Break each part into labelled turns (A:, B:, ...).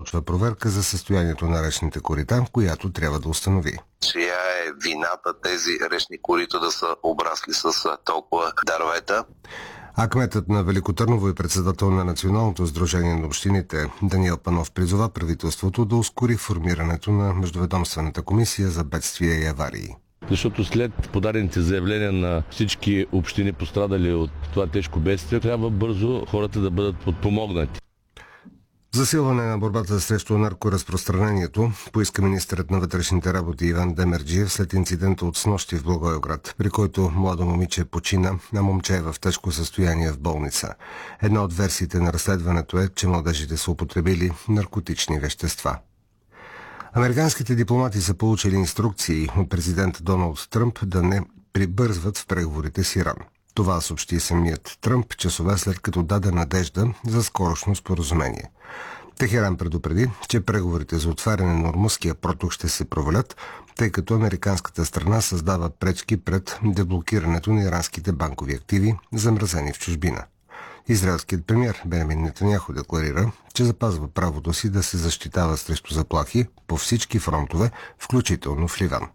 A: започва проверка за състоянието на речните корита, която трябва да установи.
B: Чия е вината тези речни корита да са обрасли с толкова дървета?
A: А кметът на Велико Търново и председател на Националното сдружение на общините Даниел Панов призова правителството да ускори формирането на Междуведомствената комисия за бедствия и аварии.
C: Защото след подадените заявления на всички общини, пострадали от това тежко бедствие, трябва бързо хората да бъдат подпомогнати.
A: Засилване на борбата срещу наркоразпространението поиска министърът на вътрешните работи Иван Демерджиев след инцидента от снощи в Благоевград, при който младо момиче почина, а момче е в тежко състояние в болница. Една от версиите на разследването е, че младежите са употребили наркотични вещества. Американските дипломати са получили инструкции от президента Доналд Тръмп да не прибързват в преговорите с Иран. Това съобщи самият Тръмп часове след като даде надежда за скорошно споразумение. Техеран предупреди, че преговорите за отваряне на Ормузския проток ще се провалят, тъй като американската страна създава пречки пред деблокирането на иранските банкови активи, замразени в чужбина. Израелският премиер Бенямин Нетаняху декларира, че запазва правото си да се защитава срещу заплахи по всички фронтове, включително в Ливан.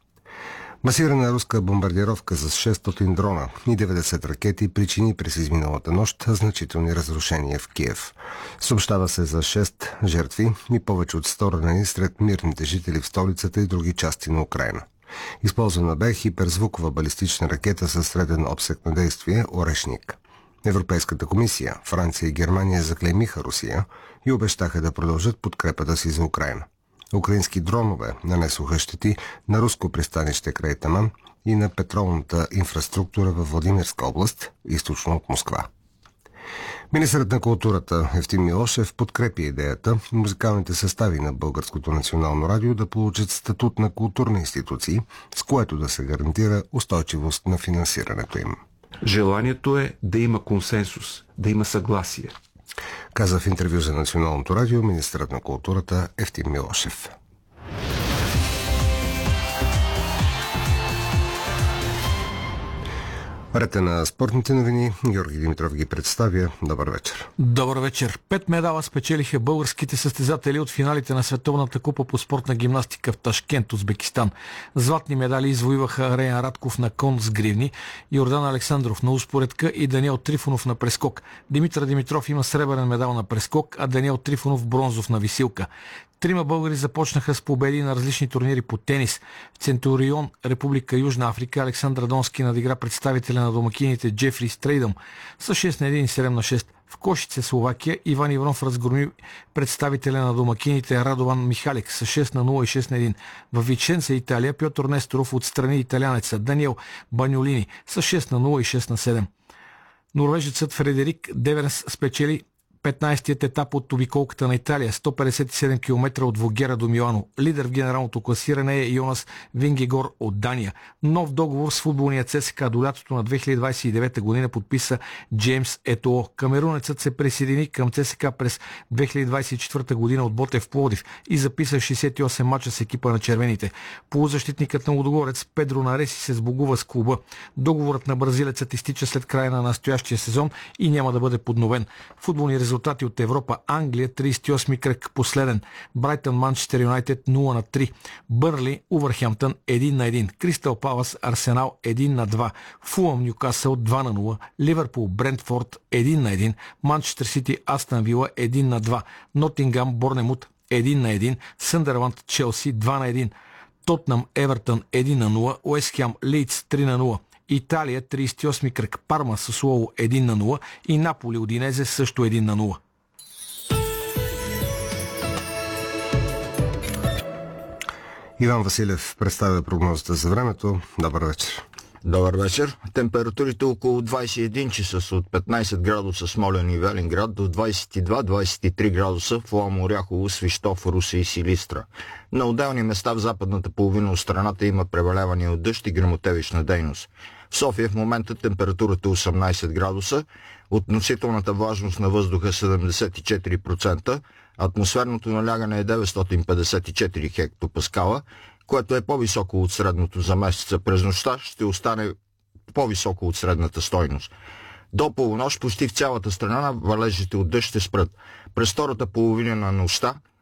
A: Масирана руска бомбардировка с 600 дрона и 90 ракети причини през изминалата нощ значителни разрушения в Киев. Съобщава се за 6 жертви и повече от 100 ранени сред мирните жители в столицата и други части на Украйна. Използвана бе хиперзвукова балистична ракета със среден обсек на действие «Орешник». Европейската комисия, Франция и Германия заклеймиха Русия и обещаха да продължат подкрепата си за Украйна. Украински дронове нанесоха щети на руско пристанище край Таман и на петролната инфраструктура във Владимирска област, източно от Москва. Министърът на културата Евтим Милошев подкрепи идеята музикалните състави на Българското национално радио да получат статут на културни институции, с което да се гарантира устойчивост на финансирането им.
D: Желанието е да има консенсус, да има съгласие.
A: Каза в интервю за Националното радио министърът на културата Евтим Милошев. Ред на спортните новини. Георги Димитров ги представя. Добър вечер.
E: Добър вечер. 5 медала спечелиха българските състезатели от финалите на Световната купа по спортна гимнастика в Ташкент, Узбекистан. Златни медали извоюваха Реян Радков на кон с гривни, Йордан Александров на успоредка и Даниел Трифонов на прескок. Димитър Димитров има сребърен медал на прескок, а Даниел Трифонов бронзов на висилка. Трима българи започнаха с победи на различни турнири по тенис. В Центурион, Република Южна Африка, Александър Донски надигра представителя на домакините Джефри Стрейдъм с 6 на 1 и 7 на 6. В Кошице, Словакия, Иван Иванов разгроми представителя на домакините Радован Михалек с 6 на 0 и 6 на 1. В Виченца, Италия, Пьотър Несторов отстрани италянеца Даниел Баньолини с 6 на 0 и 6 на 7. Норвежецът Фредерик Деверс спечели 15-тият етап от обиколката на Италия, 157 км от Вогера до Милано. Лидер в генералното класиране е Йонас Вингегор от Дания. Нов договор с футболния ЦСКА до лятото на 2029 година подписа Джеймс Етоо. Камерунецът се присъедини към ЦСКА през 2024 година от Ботев Пловдив и записа 68 мача с екипа на червените. Полузащитникът на Лудогорец Педро Нареси се сбогува с клуба. Договорът на бразилецът изтича след края на настоящия сезон и няма да бъде подновен. Футболни резултати от Европа. Англия 38 кръг последен. Брайтън Манчестър Юнайтед 0 на 3. Бърли Увърхемптън 1 на 1. Кристал Палас Арсенал 1 на 2. Фулъм Нюкасъл 2 на 0. Ливърпул Брентфорд 1 на 1. Манчестър Сити Астън Вила 1 на 2. Нотингам Борнемут 1 на 1. Съндърланд Челси 2 на 1. Тотнам Евертън 1 на 0. Уест Хем Лийдс 3 на 0. Италия 38 кръг Парма Сасуоло 1 на 0 и Наполи Удинезе също 1 на 0.
A: Иван Василев представя прогнозата за времето. Добър вечер.
F: Добър вечер. Температурите около 21 часа са от 15 градуса Смолян и Велинград до 22-23 градуса в Лом, Оряхово, Свищов, Русе и Силистра. На отделни места в западната половина от страната има преваляване от дъжд и гръмотевична дейност. В София в момента температурата е 18 градуса, относителната влажност на въздуха 74%, атмосферното налягане е 954 хектопаскала, което е по-високо от средното за месеца. През нощта ще остане по-високо от средната стойност. До полунощ почти в цялата страна валежите от дъжд ще спрат. През втората половина на нощта